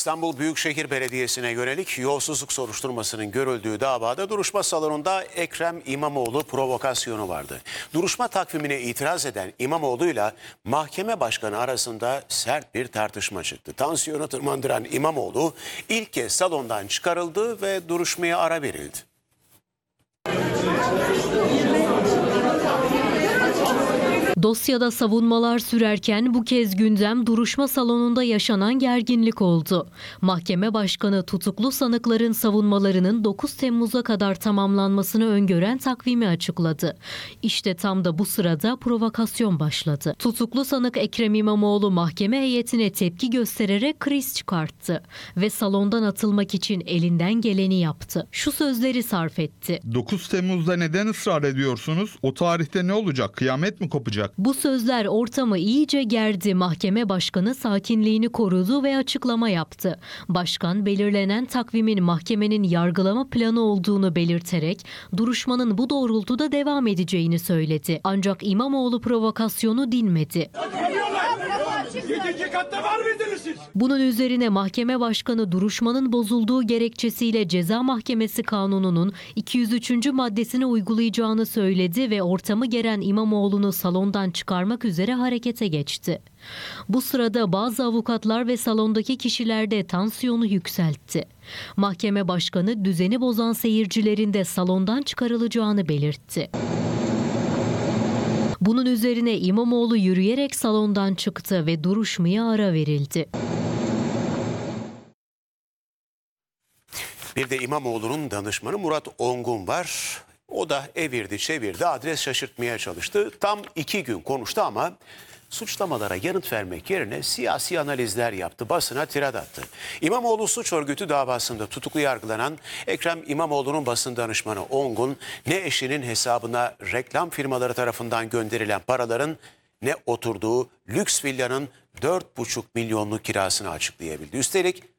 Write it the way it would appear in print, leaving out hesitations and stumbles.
İstanbul Büyükşehir Belediyesi'ne yönelik yolsuzluk soruşturmasının görüldüğü davada duruşma salonunda Ekrem İmamoğlu provokasyonu vardı. Duruşma takvimine itiraz eden İmamoğlu'yla mahkeme başkanı arasında sert bir tartışma çıktı. Tansiyonu tırmandıran İmamoğlu ilk kez salondan çıkarıldı ve duruşmaya ara verildi. Dosyada savunmalar sürerken bu kez gündem duruşma salonunda yaşanan gerginlik oldu. Mahkeme başkanı tutuklu sanıkların savunmalarının 9 Temmuz'a kadar tamamlanmasını öngören takvimi açıkladı. İşte tam da bu sırada provokasyon başladı. Tutuklu sanık Ekrem İmamoğlu mahkeme heyetine tepki göstererek kriz çıkarttı ve salondan atılmak için elinden geleni yaptı. Şu sözleri sarf etti. 9 Temmuz'da neden ısrar ediyorsunuz? O tarihte ne olacak? Kıyamet mi kopacak? Bu sözler ortamı iyice gerdi. Mahkeme başkanı sakinliğini korudu ve açıklama yaptı. Başkan belirlenen takvimin mahkemenin yargılama planı olduğunu belirterek duruşmanın bu doğrultuda devam edeceğini söyledi. Ancak İmamoğlu provokasyonu dinmedi. Bunun üzerine mahkeme başkanı duruşmanın bozulduğu gerekçesiyle Ceza Mahkemesi Kanunu'nun 203. maddesini uygulayacağını söyledi ve ortamı geren İmamoğlu'nu salondan çıkarmak üzere harekete geçti. Bu sırada bazı avukatlar ve salondaki kişiler de tansiyonu yükseltti. Mahkeme başkanı düzeni bozan seyircilerin de salondan çıkarılacağını belirtti. Bunun üzerine İmamoğlu yürüyerek salondan çıktı ve duruşmaya ara verildi. Bir de İmamoğlu'nun danışmanı Murat Ongun var. O da evirdi çevirdi, adres şaşırtmaya çalıştı. Tam 2 gün konuştu ama suçlamalara yanıt vermek yerine siyasi analizler yaptı, basına tirad attı. İmamoğlu suç örgütü davasında tutuklu yargılanan Ekrem İmamoğlu'nun basın danışmanı Ongun, ne eşinin hesabına reklam firmaları tarafından gönderilen paraların ne oturduğu lüks villanın 4,5 milyonluk kirasını açıklayabildi. Üstelik